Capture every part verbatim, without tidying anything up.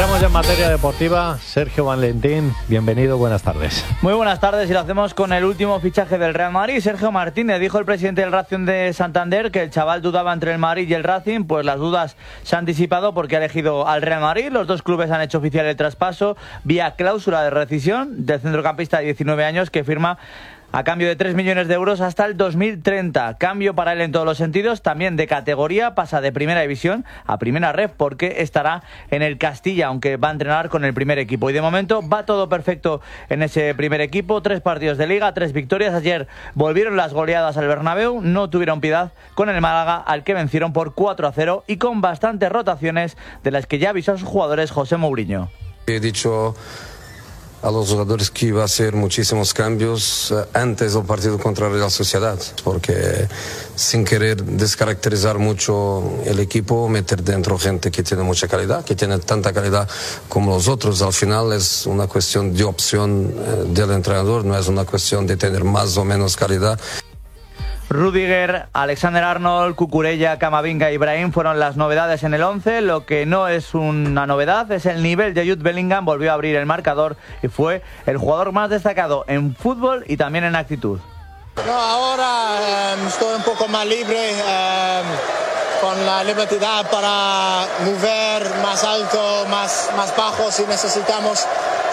Entramos en materia deportiva. Sergio Valentín, bienvenido, buenas tardes. Muy buenas tardes y lo hacemos con el último fichaje del Real Madrid. Sergio Martínez, dijo el presidente del Racing de Santander que el chaval dudaba entre el Madrid y el Racing, pues las dudas se han disipado porque ha elegido al Real Madrid. Los dos clubes han hecho oficial el traspaso vía cláusula de rescisión del centrocampista de diecinueve años que firma a cambio de tres millones de euros hasta el dos mil treinta. Cambio para él en todos los sentidos, también de categoría, pasa de primera división a primera ref porque estará en el Castilla, aunque va a entrenar con el primer equipo. Y de momento va todo perfecto en ese primer equipo, tres partidos de liga, tres victorias. Ayer volvieron las goleadas al Bernabéu, no tuvieron piedad con el Málaga, al que vencieron por cuatro a cero y con bastantes rotaciones de las que ya avisó a sus jugadores José Mourinho. He dicho a los jugadores que iba a hacer muchísimos cambios antes del partido contra la Real Sociedad, porque sin querer descaracterizar mucho el equipo, meter dentro gente que tiene mucha calidad, que tiene tanta calidad como los otros. Al final es una cuestión de opción del entrenador, no es una cuestión de tener más o menos calidad. Rüdiger, Alexander-Arnold, Cucurella, Camavinga y Ibrahim fueron las novedades en el once. Lo que no es una novedad es el nivel de Jude Bellingham. Volvió a abrir el marcador y fue el jugador más destacado en fútbol y también en actitud. No, ahora eh, estoy un poco más libre, eh, con la libertad para mover más alto, más, más bajo si necesitamos.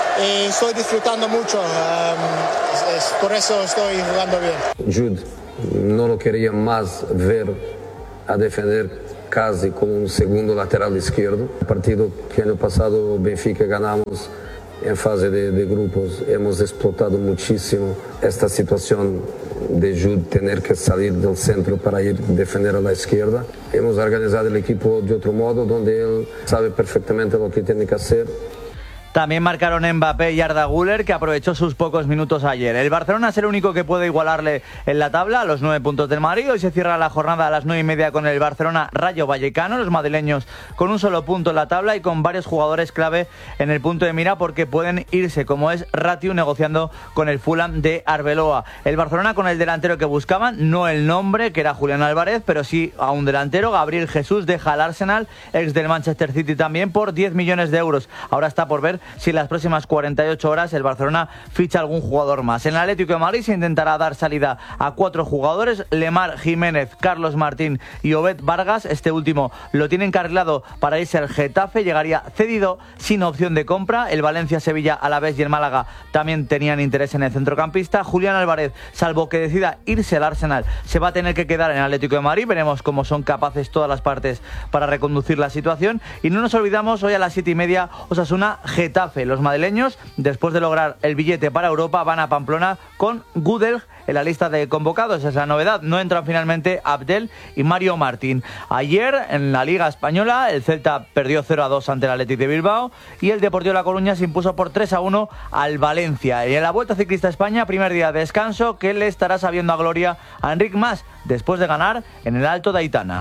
Y estoy disfrutando mucho, eh, es, es, por eso estoy jugando bien. Jude no lo quería más ver a defender casi como un segundo lateral izquierdo. El partido que año pasado Benfica ganamos en fase de, de grupos, hemos explotado muchísimo esta situación de Jude tener que salir del centro para ir a defender a la izquierda. Hemos organizado el equipo de otro modo, donde él sabe perfectamente lo que tiene que hacer. También marcaron Mbappé y Arda Güler, que aprovechó sus pocos minutos ayer. El Barcelona es el único que puede igualarle en la tabla a los nueve puntos del Madrid. Hoy se cierra la jornada a las nueve y media con el Barcelona Rayo Vallecano. Los madrileños con un solo punto en la tabla y con varios jugadores clave en el punto de mira porque pueden irse, como es Ratiu negociando con el Fulham de Arbeloa. El Barcelona con el delantero que buscaban, no el nombre, que era Julián Álvarez, pero sí a un delantero. Gabriel Jesús deja al Arsenal, ex del Manchester City también, por diez millones de euros. Ahora está por ver si en las próximas cuarenta y ocho horas el Barcelona ficha algún jugador más. En el Atlético de Madrid se intentará dar salida a cuatro jugadores: Lemar, Jiménez, Carlos Martín y Obed Vargas. Este último lo tiene encarrilado para irse al Getafe, llegaría cedido sin opción de compra. El Valencia, Sevilla, Alavés y el Málaga también tenían interés en el centrocampista. Julián Álvarez, salvo que decida irse al Arsenal, se va a tener que quedar en el Atlético de Madrid. Veremos cómo son capaces todas las partes para reconducir la situación. Y no nos olvidamos, hoy a las siete y media, Osasuna Getafe. Los madrileños, después de lograr el billete para Europa, van a Pamplona con Gudel en la lista de convocados. Esa es la novedad. No entran finalmente Abdel y Mario Martín. Ayer, en la Liga Española, el Celta perdió cero a dos ante el Athletic de Bilbao y el Deportivo de La Coruña se impuso por tres a uno al Valencia. Y en la Vuelta Ciclista a España, primer día de descanso que le estará sabiendo a gloria a Enric Mas después de ganar en el Alto de Aitana.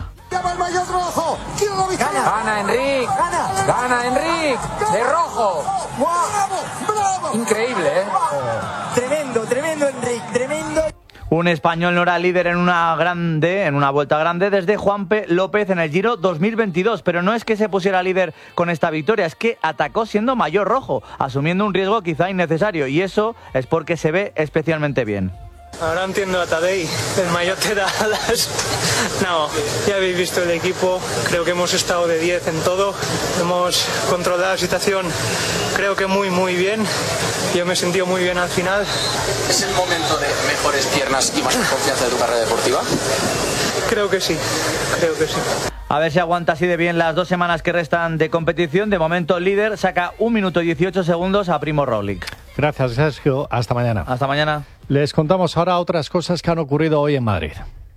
Gana, gana Enric, gana, gana Enric, de rojo. Bravo, bravo. Increíble, ¿eh? Tremendo, tremendo Enric, tremendo. Un español no era líder en una grande, en una vuelta grande desde Juanpe López en el Giro dos mil veintidós, pero no es que se pusiera líder con esta victoria, es que atacó siendo mayor rojo, asumiendo un riesgo quizá innecesario, y eso es porque se ve especialmente bien. Ahora entiendo a Tadej, el mayotte de alas. No, ya habéis visto el equipo, creo que hemos estado de diez en todo, hemos controlado la situación, creo que muy muy bien, yo me he sentido muy bien al final. ¿Es el momento de mejores piernas y más confianza de tu carrera deportiva? Creo que sí, creo que sí. A ver si aguanta así de bien las dos semanas que restan de competición. De momento, líder saca un minuto y dieciocho segundos a Primo Roglic. Gracias, Sergio. Hasta mañana. Hasta mañana. Les contamos ahora otras cosas que han ocurrido hoy en Madrid.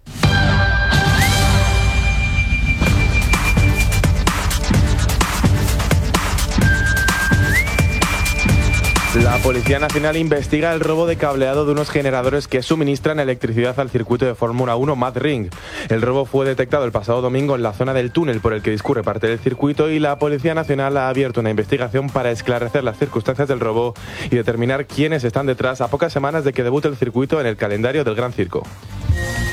La Policía Nacional investiga el robo de cableado de unos generadores que suministran electricidad al circuito de Fórmula uno Mad Ring. El robo fue detectado el pasado domingo en la zona del túnel por el que discurre parte del circuito y la Policía Nacional ha abierto una investigación para esclarecer las circunstancias del robo y determinar quiénes están detrás a pocas semanas de que debute el circuito en el calendario del Gran Circo.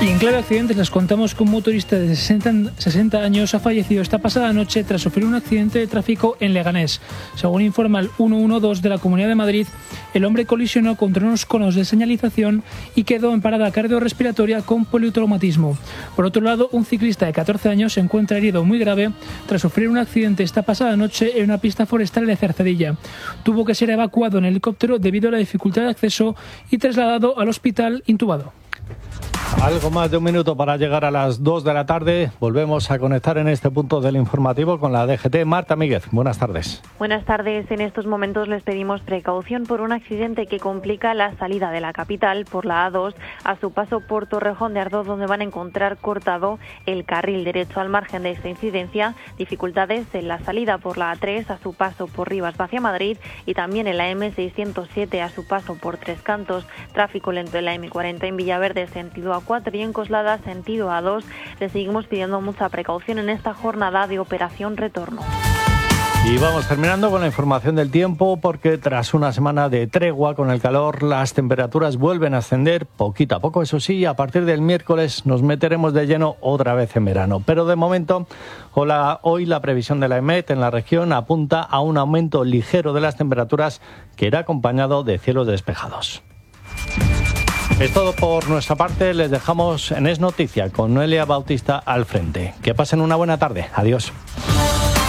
Y en clave accidentes les contamos que un motorista de sesenta años ha fallecido esta pasada noche tras sufrir un accidente de tráfico en Leganés. Según informa el ciento doce de la Comunidad de Madrid, el hombre colisionó contra unos conos de señalización y quedó en parada cardiorrespiratoria con politraumatismo. Por otro lado, un ciclista de catorce años se encuentra herido muy grave tras sufrir un accidente esta pasada noche en una pista forestal de Cercedilla. Tuvo que ser evacuado en helicóptero debido a la dificultad de acceso y trasladado al hospital intubado. Algo más de un minuto para llegar a las dos de la tarde. Volvemos a conectar en este punto del informativo con la D G T. Marta Míguez, buenas tardes. Buenas tardes. En estos momentos les pedimos precaución por un accidente que complica la salida de la capital por la A dos a su paso por Torrejón de Ardoz, donde van a encontrar cortado el carril derecho. Al margen de esta incidencia, dificultades en la salida por la A tres a su paso por Rivas hacia Madrid y también en la eme seiscientos siete a su paso por Tres Cantos. Tráfico lento en la eme cuarenta en Villaverde, sentido A cuatro, y en Coslada, sentido A dos. Les seguimos pidiendo mucha precaución en esta jornada de operación retorno. Y vamos terminando con la información del tiempo, porque tras una semana de tregua con el calor, las temperaturas vuelven a ascender poquito a poco. Eso sí, a partir del miércoles nos meteremos de lleno otra vez en verano. Pero de momento, hoy la previsión de la EMET en la región apunta a un aumento ligero de las temperaturas que irá acompañado de cielos despejados. Es todo por nuestra parte. Les dejamos en Es Noticia con Noelia Bautista al frente. Que pasen una buena tarde. Adiós.